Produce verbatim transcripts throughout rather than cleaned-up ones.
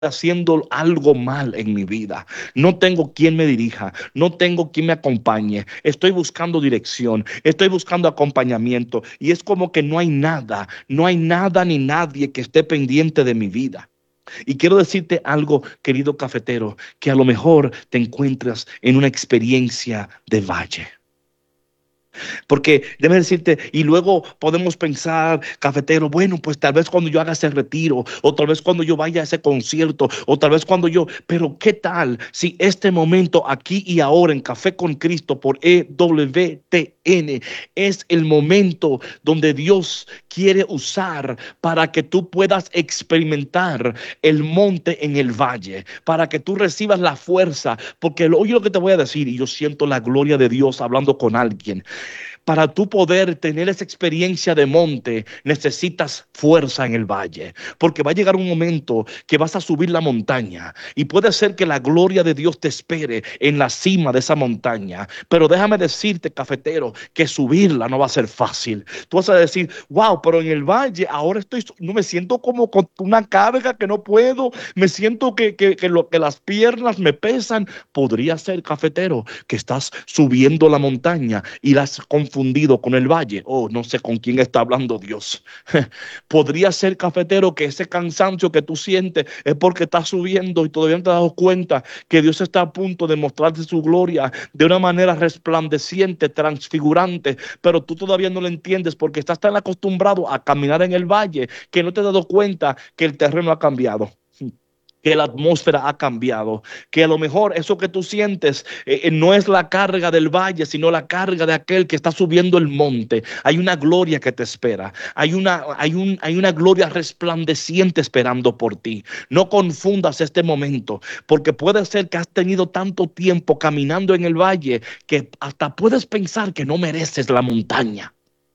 haciendo algo mal en mi vida. No tengo quien me dirija, no tengo quien me acompañe. Estoy buscando dirección, estoy buscando acompañamiento y es como que no hay nada, no hay nada ni nadie que esté pendiente de mi vida. Y quiero decirte algo, querido cafetero, que a lo mejor te encuentras en una experiencia de valle. Porque déjame decirte, y luego podemos pensar, cafetero, bueno, pues tal vez cuando yo haga ese retiro, o tal vez cuando yo vaya a ese concierto, o tal vez cuando yo, pero ¿qué tal si este momento aquí y ahora en Café con Cristo por E W T N es el momento donde Dios quiere usar para que tú puedas experimentar el monte en el valle, para que tú recibas la fuerza? Porque oye lo que te voy a decir, y yo siento la gloria de Dios hablando con alguien. Para tú poder tener esa experiencia de monte, necesitas fuerza en el valle, porque va a llegar un momento que vas a subir la montaña y puede ser que la gloria de Dios te espere en la cima de esa montaña. Pero déjame decirte, cafetero, que subirla no va a ser fácil. Tú vas a decir, wow, pero en el valle ahora estoy, no me siento como con una carga que no puedo, me siento que, que, que, lo, que las piernas me pesan. Podría ser, cafetero, que estás subiendo la montaña y las confundido con el valle. Oh, no sé con quién está hablando Dios. Podría ser, cafetero, que ese cansancio que tú sientes es porque estás subiendo y todavía no te has dado cuenta que Dios está a punto de mostrarte su gloria de una manera resplandeciente, transfigurante, pero tú todavía no lo entiendes porque estás tan acostumbrado a caminar en el valle que no te has dado cuenta que el terreno ha cambiado, que la atmósfera ha cambiado, que a lo mejor eso que tú sientes eh, no es la carga del valle, sino la carga de aquel que está subiendo el monte. Hay una gloria que te espera, hay una, hay un, hay una gloria resplandeciente esperando por ti. No confundas este momento, porque puede ser que has tenido tanto tiempo caminando en el valle que hasta puedes pensar que no mereces la montaña.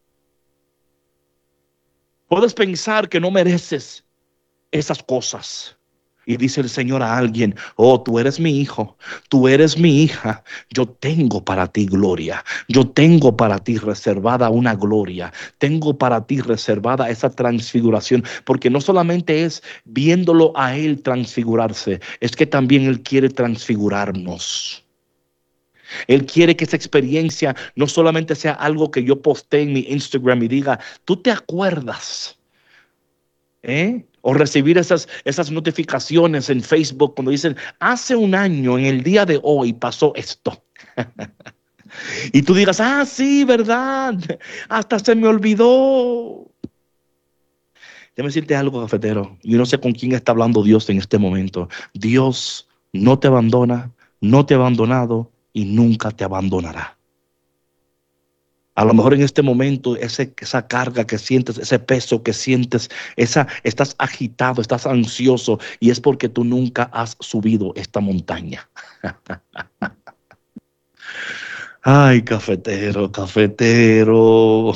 Puedes pensar que no mereces esas cosas. Y dice el Señor a alguien, oh, tú eres mi hijo, tú eres mi hija, yo tengo para ti gloria, yo tengo para ti reservada una gloria, tengo para ti reservada esa transfiguración, porque no solamente es viéndolo a Él transfigurarse, es que también Él quiere transfigurarnos. Él quiere que esa experiencia no solamente sea algo que yo postee en mi Instagram y diga, ¿tú te acuerdas? ¿Eh? O recibir esas, esas notificaciones en Facebook cuando dicen, hace un año, en el día de hoy, pasó esto. Y tú digas, ah, sí, ¿verdad? Hasta se me olvidó. Déjame decirte algo, cafetero. Yo no sé con quién está hablando Dios en este momento. Dios no te abandona, no te ha abandonado y nunca te abandonará. A lo mejor en este momento, ese, esa carga que sientes, ese peso que sientes, esa, estás agitado, estás ansioso, y es porque tú nunca has subido esta montaña. Ay, cafetero, cafetero.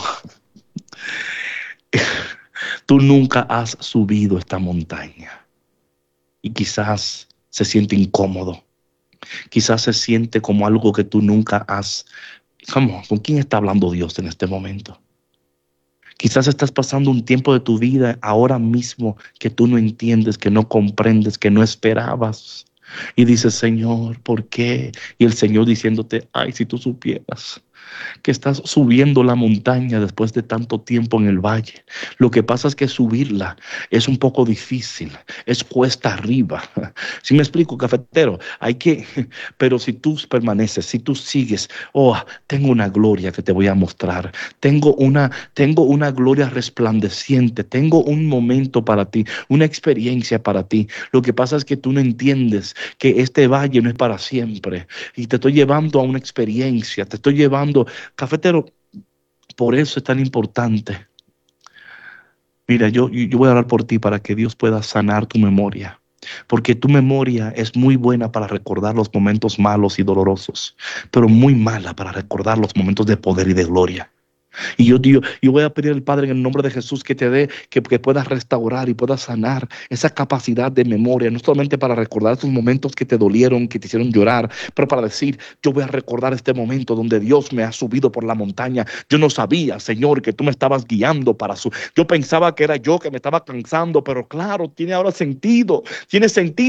Tú nunca has subido esta montaña. Y quizás se siente incómodo. Quizás se siente como algo que tú nunca has. ¿Cómo? ¿Con quién está hablando Dios en este momento? Quizás estás pasando un tiempo de tu vida ahora mismo que tú no entiendes, que no comprendes, que no esperabas. Y dices, Señor, ¿por qué? Y el Señor diciéndote, ay, si tú supieras que estás subiendo la montaña después de tanto tiempo en el valle. Lo que pasa es que subirla es un poco difícil, es cuesta arriba. Si me explico, cafetero, hay que, pero si tú permaneces, si tú sigues, oh, tengo una gloria que te voy a mostrar, tengo una, tengo una gloria resplandeciente, tengo un momento para ti, una experiencia para ti. Lo que pasa es que tú no entiendes que este valle no es para siempre y te estoy llevando a una experiencia, te estoy llevando. Cafetero, por eso es tan importante. Mira, yo, yo voy a orar por ti para que Dios pueda sanar tu memoria. Porque tu memoria es muy buena para recordar los momentos malos y dolorosos, pero muy mala para recordar los momentos de poder y de gloria. Y yo, Dios, yo voy a pedir al Padre en el nombre de Jesús que te dé, que, que puedas restaurar y puedas sanar esa capacidad de memoria, no solamente para recordar esos momentos que te dolieron, que te hicieron llorar, pero para decir, yo voy a recordar este momento donde Dios me ha subido por la montaña. Yo no sabía, Señor, que tú me estabas guiando para su... Yo pensaba que era yo que me estaba cansando, pero claro, tiene ahora sentido, tiene sentido.